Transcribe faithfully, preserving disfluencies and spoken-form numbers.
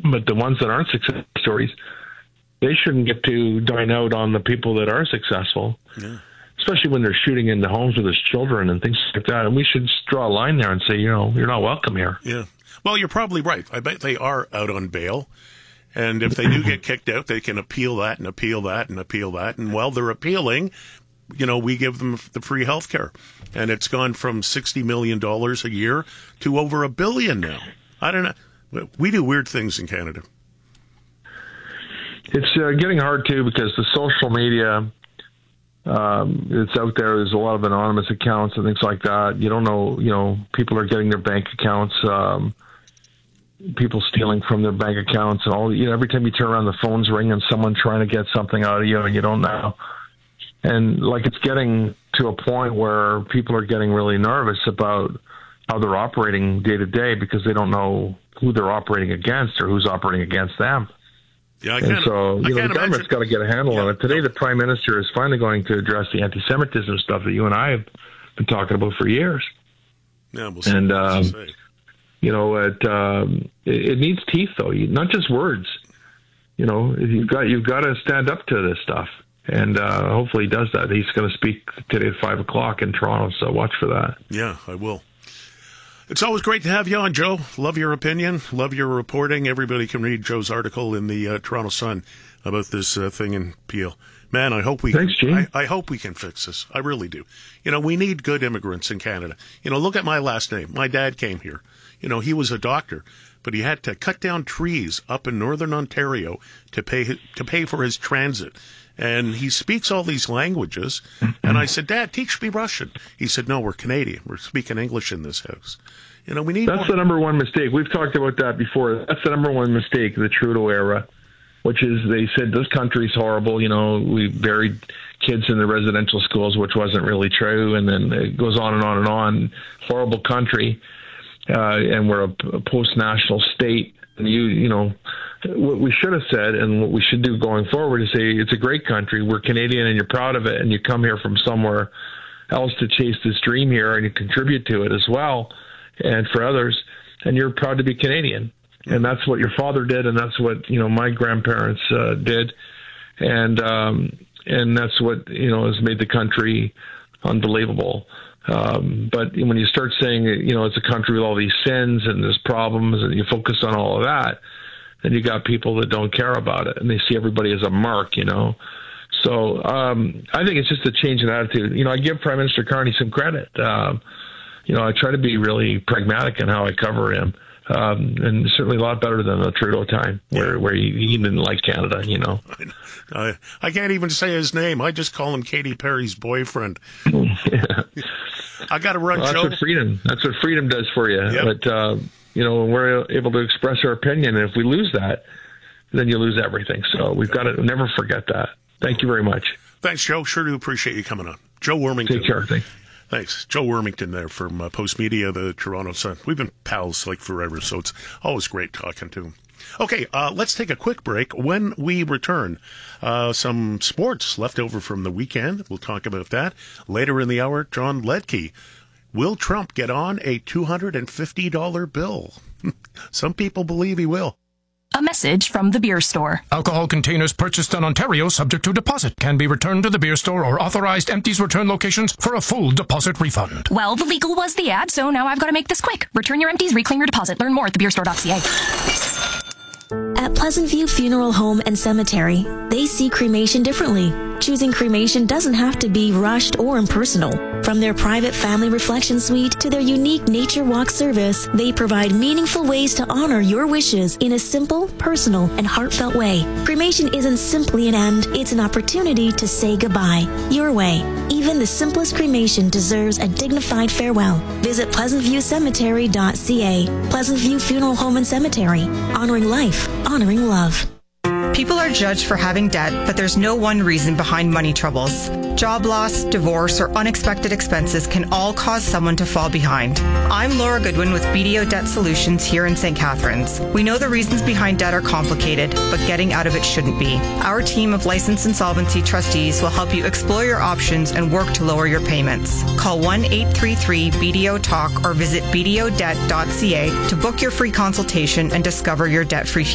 But the ones that aren't success stories, they shouldn't get to dine out on the people that are successful, yeah. especially when they're shooting into homes with his children and things like that. And we should draw a line there and say, you know, you're not welcome here. Yeah. Well, you're probably right. I bet they are out on bail. And if they do get kicked out, they can appeal that and appeal that and appeal that. And while they're appealing, you know, we give them the free health care. And it's gone from sixty million dollars a year to over a billion now. I don't know. We do weird things in Canada. It's uh, getting hard, too, because the social media, um, it's out there. There's a lot of anonymous accounts and things like that. You don't know, you know, people are getting their bank accounts, um, people stealing from their bank accounts. And all. You know, every time you turn around, the phone's ringing, someone trying to get something out of you, and you don't know. And like it's getting to a point where people are getting really nervous about how they're operating day to day because they don't know who they're operating against or who's operating against them. Yeah, I and can't, so, you I know, can't the government's imagine. got to get a handle yeah, on it. Today, no. the Prime Minister is finally going to address the anti-Semitism stuff that you and I have been talking about for years. Yeah, we'll see. And, what um, say. you know, it, um, it, it needs teeth, though, you, not just words. You know, you've got, you've got to stand up to this stuff. And uh, hopefully he does that. He's going to speak today at five o'clock in Toronto, so watch for that. Yeah, I will. It's always great to have you on, Joe. Love your opinion. Love your reporting. Everybody can read Joe's article in the uh, Toronto Sun about this uh, thing in Peel. Man, I hope we Thanks, can, Gene. I, I hope we can fix this. I really do. You know, we need good immigrants in Canada. You know, look at my last name. My dad came here. You know, he was a doctor, but he had to cut down trees up in northern Ontario to pay to pay for his transit. And he speaks all these languages. And I said, Dad, teach me Russian. He said, no, we're Canadian. We're speaking English in this house. You know, we need That's more. the number one mistake. We've talked about that before. That's the number one mistake of the Trudeau era, which is they said this country's horrible. You know, we buried kids in the residential schools, which wasn't really true. And then it goes on and on and on. Horrible country. Uh, and we're a, a post-national state. And you, you know, what we should have said and what we should do going forward is say it's a great country. We're Canadian and you're proud of it. And you come here from somewhere else to chase this dream here and you contribute to it as well. And for others, and you're proud to be Canadian. And that's what your father did. And that's what, you know, my grandparents uh, did. And, um, and that's what, you know, has made the country unbelievable. Um, but when you start saying, you know, it's a country with all these sins and there's problems and you focus on all of that, then you got people that don't care about it and they see everybody as a mark, you know. So um, I think it's just a change in attitude. You know, I give Prime Minister Carney some credit. Um, you know, I try to be really pragmatic in how I cover him. Um, and certainly a lot better than the Trudeau time where, yeah. where he, he didn't like Canada, you know. I, I can't even say his name. I just call him Katy Perry's boyfriend. yeah. I got to run, well, Joe. That's what freedom, that's what freedom does for you. Yep. But, uh, you know, when we're able to express our opinion, and if we lose that, then you lose everything. So we've got to never forget that. Thank you very much. Thanks, Joe. Sure do appreciate you coming on. Joe Wormington. Take care. Thanks. Thanks. Joe Wormington there from uh, Post Media, the Toronto Sun. We've been pals like forever, so it's always great talking to him. Okay, uh, let's take a quick break. When we return, uh, some sports left over from the weekend. We'll talk about that. Later in the hour, John Ledke. Will Trump get on a two hundred fifty dollars bill? Some people believe he will. A message from the beer store. Alcohol containers purchased in Ontario subject to deposit can be returned to the beer store or authorized empties return locations for a full deposit refund. Well, the legal was the ad, so now I've got to make this quick. Return your empties, reclaim your deposit. Learn more at the beer store dot c a. At Pleasant View Funeral Home and Cemetery, they see cremation differently. Choosing cremation doesn't have to be rushed or impersonal. From their private family reflection suite to their unique nature walk service, they provide meaningful ways to honor your wishes in a simple, personal, and heartfelt way. Cremation isn't simply an end, it's an opportunity to say goodbye. Your way. Even the simplest cremation deserves a dignified farewell. Visit pleasant view cemetery dot c a. Pleasant View Funeral Home and Cemetery. Honoring life, honoring love. People are judged for having debt, but there's no one reason behind money troubles. Job loss, divorce, or unexpected expenses can all cause someone to fall behind. I'm Laura Goodwin with B D O Debt Solutions here in Saint Catharines. We know the reasons behind debt are complicated, but getting out of it shouldn't be. Our team of licensed insolvency trustees will help you explore your options and work to lower your payments. Call one eight three three B D O talk or visit b d o debt dot c a to book your free consultation and discover your debt-free future.